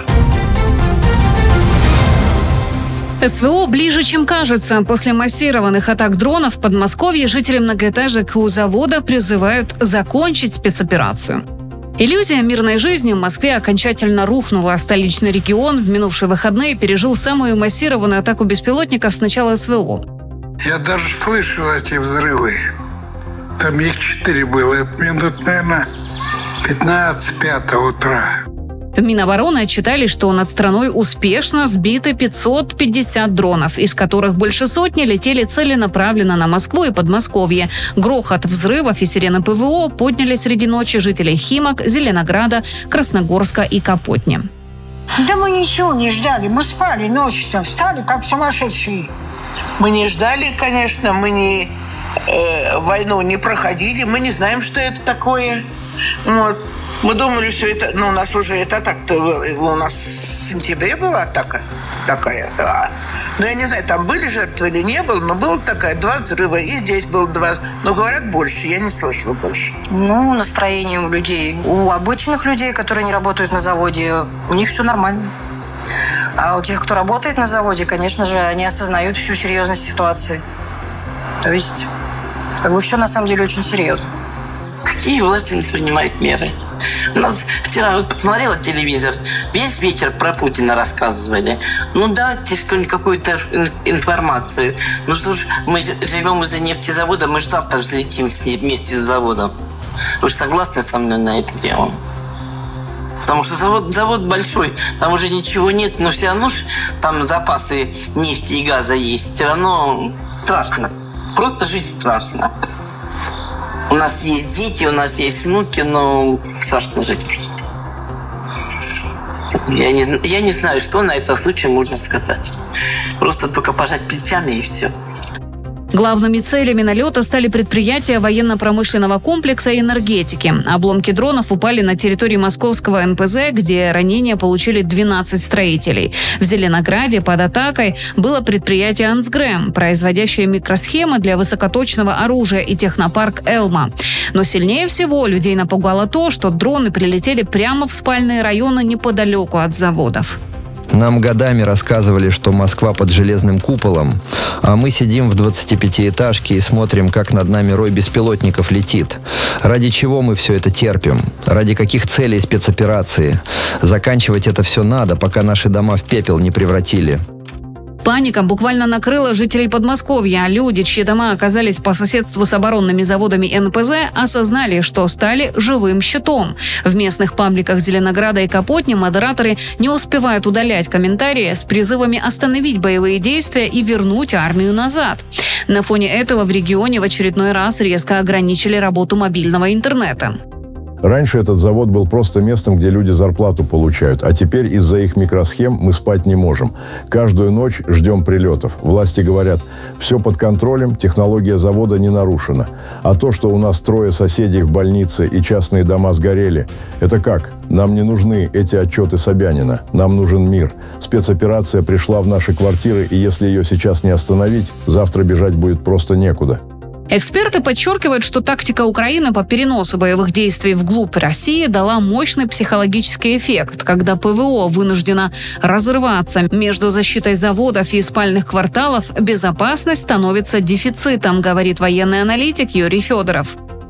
СВО ближе, чем кажется. После массированных атак дронов в Подмосковье жители многоэтажек у завода призывают закончить спецоперацию. Иллюзия мирной жизни в Москве окончательно рухнула. Столичный регион в минувшие выходные пережил самую массированную атаку беспилотников с начала СВО. Я даже слышал эти взрывы. Там их 4 было. Это минут, наверное, 15-5 утра. В Минобороны отчитали, что над страной успешно сбиты 550 дронов, из которых больше сотни летели целенаправленно на Москву и Подмосковье. Грохот взрывов и сирены ПВО подняли среди ночи жителей Химок, Зеленограда, Красногорска и Капотни. Да мы ничего не ждали, мы спали ночью, встали как сумасшедшие. Мы не ждали, конечно, мы не войну не проходили, мы не знаем, что это такое. Вот. Мы думали, что это, у нас уже это так-то, у нас в сентябре была атака такая, да. Но я не знаю, там были жертвы или не было, но была такая, 2 взрыва, и здесь было 2, но говорят больше, я не слышала больше. Настроение у людей, у обычных людей, которые не работают на заводе, у них все нормально. А у тех, кто работает на заводе, конечно же, они осознают всю серьезность ситуации. То есть, все на самом деле очень серьезно. Какие власти не принимают меры? У нас вчера посмотрела телевизор, весь вечер про Путина рассказывали. Давайте что-нибудь, какую-то информацию. Что ж, мы живем из-за нефтезавода, мы же завтра взлетим вместе с заводом. Вы же согласны со мной на это дело? Потому что завод большой, там уже ничего нет, но все равно там запасы нефти и газа есть. Все равно страшно. Просто жить страшно. У нас есть дети, у нас есть внуки, но страшно жить просто. Я не знаю, что на этот случай можно сказать. Просто только пожать плечами и все. Главными целями налета стали предприятия военно-промышленного комплекса и энергетики. Обломки дронов упали на территории московского НПЗ, где ранения получили 12 строителей. В Зеленограде под атакой было предприятие «Ансгрэм», производящее микросхемы для высокоточного оружия, и технопарк «Элма». Но сильнее всего людей напугало то, что дроны прилетели прямо в спальные районы неподалеку от заводов. Нам годами рассказывали, что Москва под железным куполом, а мы сидим в 25-этажке и смотрим, как над нами рой беспилотников летит. Ради чего мы все это терпим? Ради каких целей спецоперации? Заканчивать это все надо, пока наши дома в пепел не превратили. Паника буквально накрыла жителей Подмосковья. Люди, чьи дома оказались по соседству с оборонными заводами НПЗ, осознали, что стали живым щитом. В местных пабликах Зеленограда и Капотни модераторы не успевают удалять комментарии с призывами остановить боевые действия и вернуть армию назад. На фоне этого в регионе в очередной раз резко ограничили работу мобильного интернета. Раньше этот завод был просто местом, где люди зарплату получают, а теперь из-за их микросхем мы спать не можем. Каждую ночь ждем прилетов. Власти говорят, все под контролем, технология завода не нарушена. А то, что у нас 3 соседей в больнице и частные дома сгорели, это как? Нам не нужны эти отчеты Собянина. Нам нужен мир. Спецоперация пришла в наши квартиры, и если ее сейчас не остановить, завтра бежать будет просто некуда. Эксперты подчеркивают, что тактика Украины по переносу боевых действий вглубь России дала мощный психологический эффект, когда ПВО вынуждено разрываться между защитой заводов и спальных кварталов, безопасность становится дефицитом, говорит военный аналитик Юрий Федоров.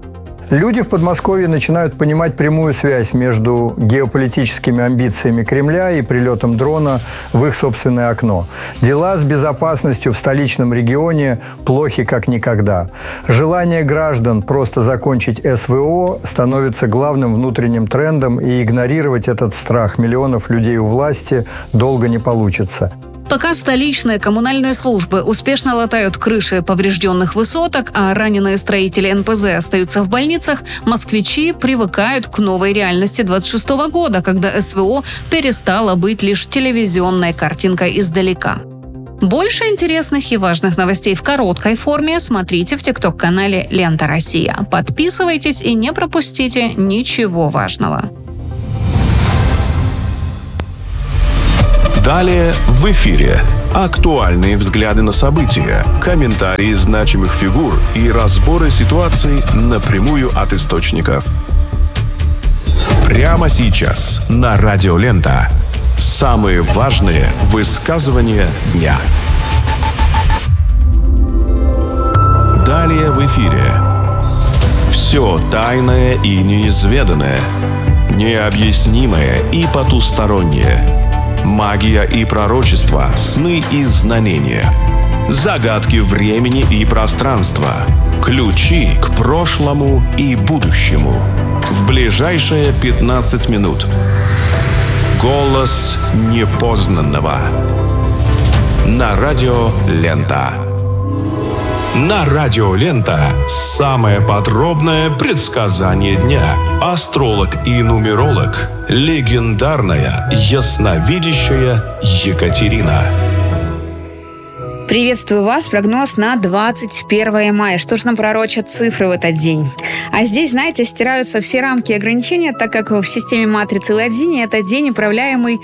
Люди в Подмосковье начинают понимать прямую связь между геополитическими амбициями Кремля и прилетом дрона в их собственное окно. Дела с безопасностью в столичном регионе плохи как никогда. Желание граждан просто закончить СВО становится главным внутренним трендом, и игнорировать этот страх миллионов людей у власти долго не получится. Пока столичные коммунальные службы успешно латают крыши поврежденных высоток, а раненые строители НПЗ остаются в больницах, москвичи привыкают к новой реальности 26 года, когда СВО перестало быть лишь телевизионной картинкой издалека. Больше интересных и важных новостей в короткой форме смотрите в ТикТок-канале «Лента Россия». Подписывайтесь и не пропустите ничего важного. Далее в эфире актуальные взгляды на события, комментарии значимых фигур и разборы ситуаций напрямую от источников. Прямо сейчас на Радио Лента самые важные высказывания дня. Далее в эфире все тайное и неизведанное, необъяснимое и потустороннее. Магия и пророчество, сны и знамения, загадки времени и пространства, ключи к прошлому и будущему. В ближайшие 15 минут. Голос непознанного. На Радио Лента. На Радио Лента самое подробное предсказание дня. Астролог и нумеролог, легендарная ясновидящая Екатерина. Приветствую вас. Прогноз на 21 мая. Что же нам пророчат цифры в этот день? А здесь, знаете, стираются все рамки и ограничения, так как в системе матрицы Ладзини это день, управляемый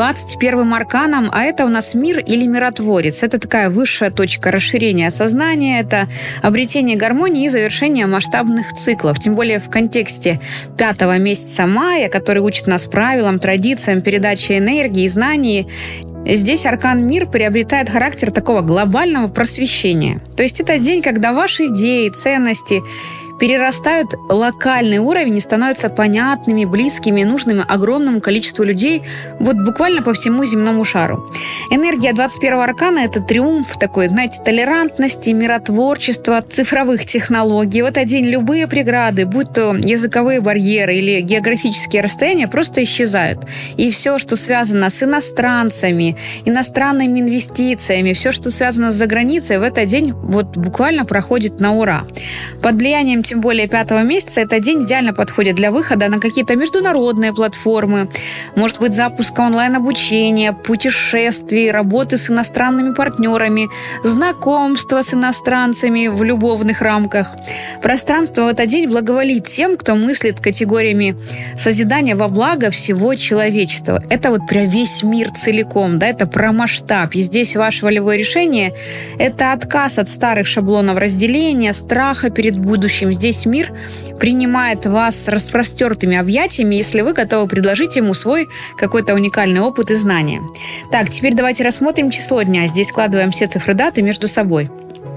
21-м арканом, а это у нас мир или миротворец. Это такая высшая точка расширения сознания, это обретение гармонии и завершение масштабных циклов. Тем более в контексте 5-го месяца мая, который учит нас правилам, традициям, передаче энергии и знаний. Здесь аркан «Мир» приобретает характер такого глобального просвещения. То есть это день, когда ваши идеи, ценности перерастают локальный уровень и становятся понятными, близкими и нужными огромному количеству людей вот буквально по всему земному шару. Энергия 21-го аркана – это триумф такой, знаете, толерантности, миротворчества, цифровых технологий. В этот день любые преграды, будь то языковые барьеры или географические расстояния, просто исчезают. И все, что связано с иностранцами, иностранными инвестициями, все, что связано с заграницей, в этот день вот буквально проходит на ура. Под влиянием тем более 5-го месяца этот день идеально подходит для выхода на какие-то международные платформы, может быть, запуска онлайн-обучения, путешествий, работы с иностранными партнерами, знакомства с иностранцами в любовных рамках. Пространство в этот день благоволит тем, кто мыслит категориями созидания во благо всего человечества. Это вот про весь мир целиком, да, это про масштаб. И здесь ваше волевое решение – это отказ от старых шаблонов разделения, страха перед будущим. Здесь мир принимает вас с распростертыми объятиями, если вы готовы предложить ему свой какой-то уникальный опыт и знания. Так, теперь давайте рассмотрим число дня. Здесь складываем все цифры даты между собой.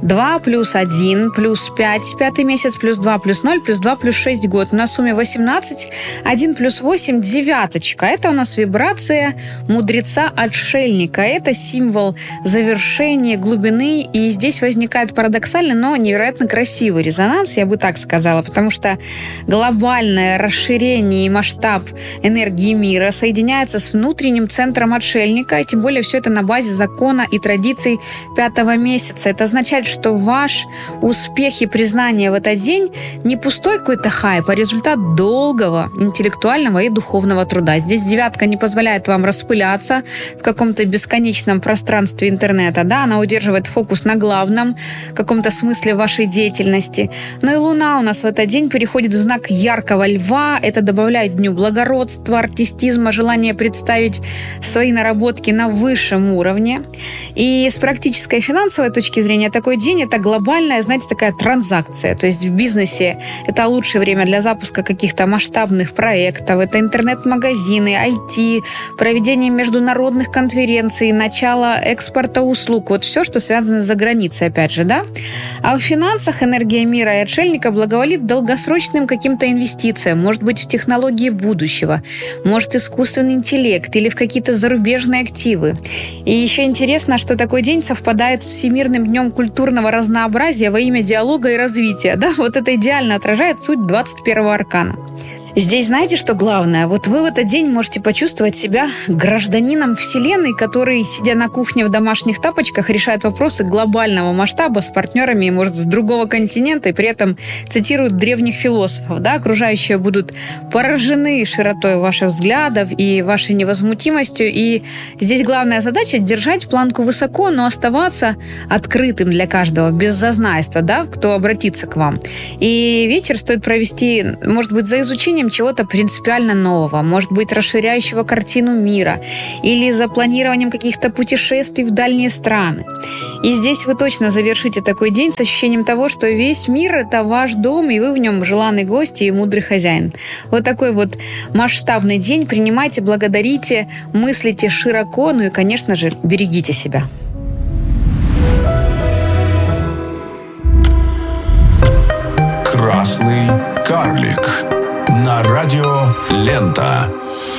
2 плюс 1 плюс 5, 5-й месяц, плюс 2 плюс 0, плюс 2 плюс 6 год. На сумме 18, 1 плюс 8, девяточка. Это у нас вибрация мудреца-отшельника. Это символ завершения, глубины. И здесь возникает парадоксальный, но невероятно красивый резонанс, я бы так сказала, потому что глобальное расширение и масштаб энергии мира соединяется с внутренним центром отшельника, и тем более все это на базе закона и традиций 5-го месяца. Это означает, что ваш успех и признание в этот день не пустой какой-то хайп, а результат долгого интеллектуального и духовного труда. Здесь девятка не позволяет вам распыляться в каком-то бесконечном пространстве интернета, да, она удерживает фокус на главном каком-то смысле вашей деятельности. Но и Луна у нас в этот день переходит в знак яркого льва, это добавляет дню благородства, артистизма, желание представить свои наработки на высшем уровне. И с практической и финансовой точки зрения такой такой день – это глобальная, знаете, такая транзакция. То есть в бизнесе это лучшее время для запуска каких-то масштабных проектов. Это интернет-магазины, IT, проведение международных конференций, начало экспорта услуг. Вот все, что связано с заграницей, опять же, да? А в финансах энергия мира и отшельника благоволит долгосрочным каким-то инвестициям. Может быть, в технологии будущего, может, искусственный интеллект или в какие-то зарубежные активы. И еще интересно, что такой день совпадает с Всемирным днем культурного разнообразия во имя диалога и развития. Да? Вот это идеально отражает суть 21-го аркана. Здесь знаете, что главное? Вот вы в этот день можете почувствовать себя гражданином Вселенной, который, сидя на кухне в домашних тапочках, решает вопросы глобального масштаба с партнерами, может, с другого континента, и при этом цитирует древних философов. Да? Окружающие будут поражены широтой ваших взглядов и вашей невозмутимостью. И здесь главная задача — держать планку высоко, но оставаться открытым для каждого, без зазнайства, да, кто обратится к вам. И вечер стоит провести, может быть, за изучением чего-то принципиально нового, может быть, расширяющего картину мира или за планированием каких-то путешествий в дальние страны. И здесь вы точно завершите такой день с ощущением того, что весь мир — это ваш дом, и вы в нем желанный гость и мудрый хозяин. Вот такой вот масштабный день. Принимайте, благодарите, мыслите широко, ну и, конечно же, берегите себя. Красный карлик на радио Лента.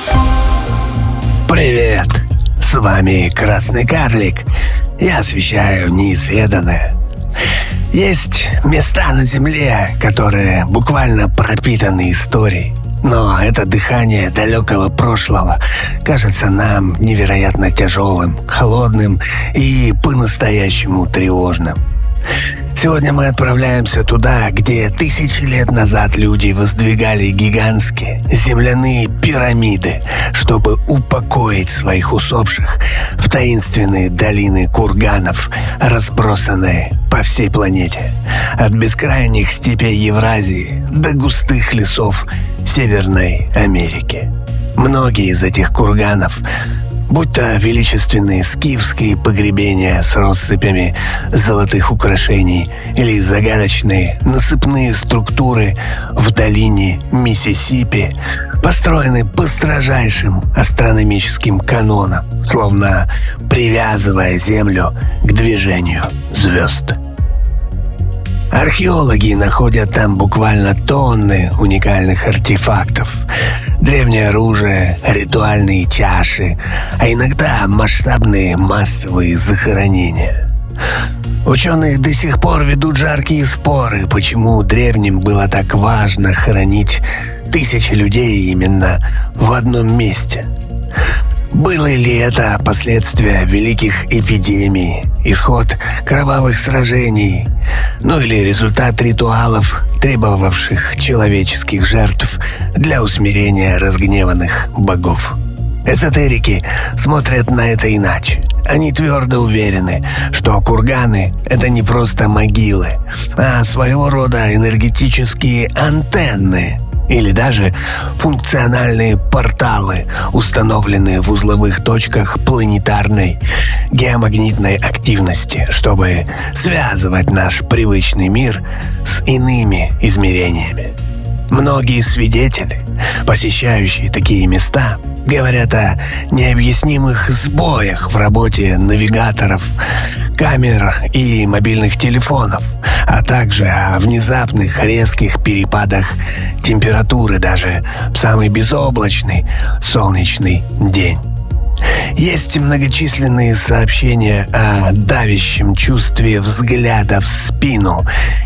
Привет! С вами Красный карлик. Я освещаю неизведанное. Есть места на Земле, которые буквально пропитаны историей. Но это дыхание далекого прошлого кажется нам невероятно тяжелым, холодным и по-настоящему тревожным. Сегодня мы отправляемся туда, где тысячи лет назад люди воздвигали гигантские земляные пирамиды, чтобы упокоить своих усопших в таинственные долины курганов, разбросанные по всей планете. От бескрайних степей Евразии до густых лесов Северной Америки. Многие из этих курганов, будь то величественные скифские погребения с россыпями золотых украшений или загадочные насыпные структуры в долине Миссисипи, построены по строжайшим астрономическим канонам, словно привязывая Землю к движению звезд. Археологи находят там буквально тонны уникальных артефактов. Древнее оружие, ритуальные чаши, а иногда масштабные массовые захоронения. Ученые до сих пор ведут жаркие споры, почему древним было так важно хоронить тысячи людей именно в одном месте. Было ли это последствия великих эпидемий, исход кровавых сражений, ну или результат ритуалов, требовавших человеческих жертв для усмирения разгневанных богов? Эзотерики смотрят на это иначе. Они твердо уверены, что курганы — это не просто могилы, а своего рода энергетические антенны, или даже функциональные порталы, установленные в узловых точках планетарной геомагнитной активности, чтобы связывать наш привычный мир с иными измерениями. Многие свидетели, посещающие такие места, говорят о необъяснимых сбоях в работе навигаторов, камер и мобильных телефонов, а также о внезапных резких перепадах температуры даже в самый безоблачный солнечный день. Есть многочисленные сообщения о давящем чувстве взгляда в спину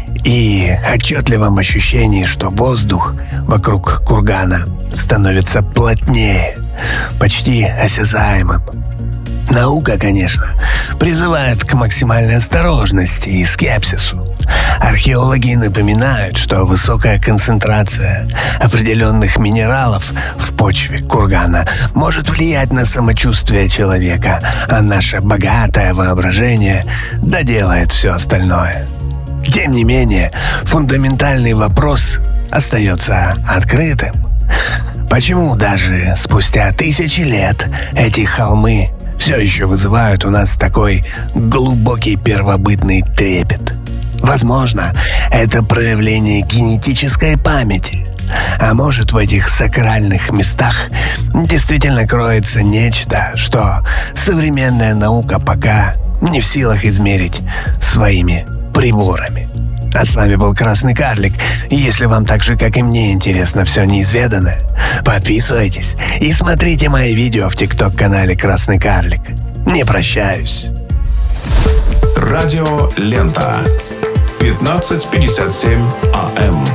и отчетливом ощущении, что воздух вокруг кургана становится плотнее, почти осязаемым. Наука, конечно, призывает к максимальной осторожности и скепсису. Археологи напоминают, что высокая концентрация определенных минералов в почве кургана может влиять на самочувствие человека, а наше богатое воображение доделает все остальное. Тем не менее, фундаментальный вопрос остается открытым. Почему даже спустя тысячи лет эти холмы все еще вызывают у нас такой глубокий первобытный трепет. Возможно, это проявление генетической памяти. А может, в этих сакральных местах действительно кроется нечто, что современная наука пока не в силах измерить своими приборами. А с вами был Красный Карлик. Если вам так же, как и мне, интересно все неизведанное, подписывайтесь и смотрите мои видео в ТикТок-канале Красный Карлик. Не прощаюсь. Радио Лента. 15:57 АМ.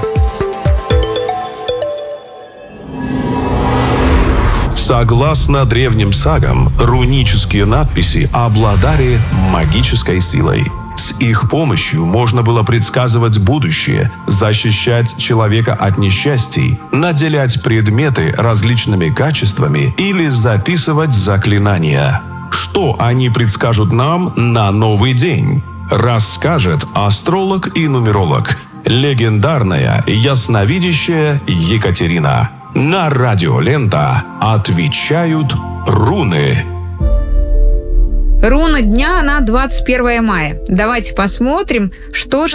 Согласно древним сагам, рунические надписи обладали магической силой. С их помощью можно было предсказывать будущее, защищать человека от несчастий, наделять предметы различными качествами или записывать заклинания. Что они предскажут нам на новый день? Расскажет астролог и нумеролог, легендарная ясновидящая Екатерина. На Радио Лента отвечают руны. Руна дня на 21 мая. Давайте посмотрим, что же